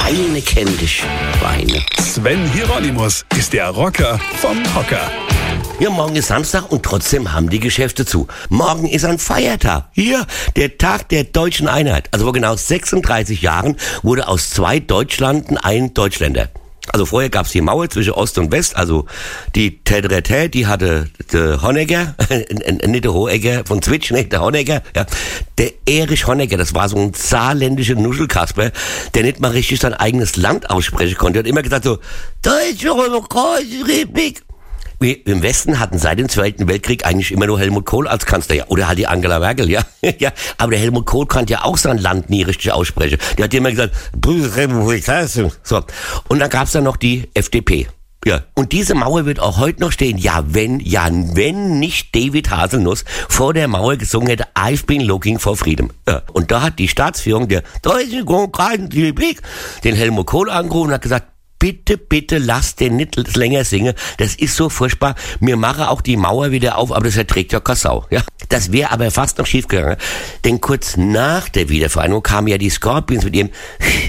Weine kenn dich, Weine. Sven Hieronymus ist der Rocker vom Hocker. Ja, morgen ist Samstag und trotzdem haben die Geschäfte zu. Morgen ist ein Feiertag. Hier, der Tag der deutschen Einheit. Also vor genau 36 Jahren wurde aus 2 Deutschlanden ein Deutschländer. Also vorher gab's die Mauer zwischen Ost und West, also die Tedrete, die hatte der Honecker, nicht der Hohecker von Zwitsch, nicht der Honecker, ja. Der Erich Honecker, das war so ein saarländischer Nuschelkasper, der nicht mal richtig sein eigenes Land aussprechen konnte. Er hat immer gesagt so, Deutsche Demokratische Republik. Wir im Westen hatten seit dem Zweiten Weltkrieg eigentlich immer nur Helmut Kohl als Kanzler, ja. Oder halt die Angela Merkel, ja. Ja. Aber der Helmut Kohl konnte ja auch sein Land nie richtig aussprechen. Der hat immer gesagt, so. Und dann gab's dann noch die FDP. Ja. Und diese Mauer wird auch heute noch stehen. Wenn nicht David Haselnuss vor der Mauer gesungen hätte, I've been looking for freedom. Ja. Und da hat die Staatsführung der Deutschen Demokratischen Republik den Helmut Kohl angerufen und hat gesagt, bitte lasst den nicht länger singen. Das ist so furchtbar. Wir machen auch die Mauer wieder auf, aber das erträgt ja keine Sau. Ja? Das wäre aber fast noch schief gegangen. Denn kurz nach der Wiedervereinigung kamen ja die Scorpions mit ihrem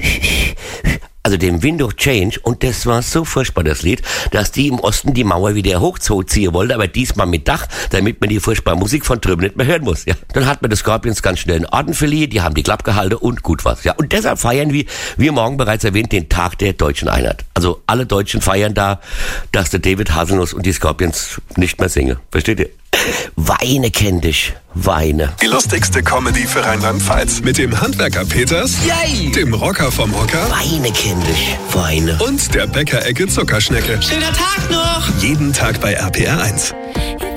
dem Wind of Change, und das war so furchtbar, das Lied, dass die im Osten die Mauer wieder hochziehen wollte, aber diesmal mit Dach, damit man die furchtbare Musik von drüben nicht mehr hören muss. Ja. Dann hat man den Scorpions ganz schnell einen Orden verliehen, die haben die Klappe gehalten und gut was. Ja. Und deshalb feiern wir morgen bereits erwähnt, den Tag der deutschen Einheit. Also alle Deutschen feiern da, dass der David Haselnuss und die Scorpions nicht mehr singen. Versteht ihr? Weine kenn dich, Weine. Die lustigste Comedy für Rheinland-Pfalz. Mit dem Handwerker Peters, Yay! Dem Rocker vom Hocker Weine kenn dich, Weine. und der Bäckerecke Zuckerschnecke. Schöner Tag noch! Jeden Tag bei RPR 1.